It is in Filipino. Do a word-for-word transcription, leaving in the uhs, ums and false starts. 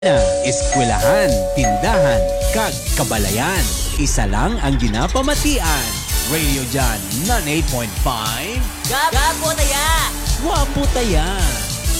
na, eskwelahan, tindahan, kag kabalayan. Isa lang ang ginapamatian. Radio Jan, ninety-eight point five. Gapo taya! Wapo taya!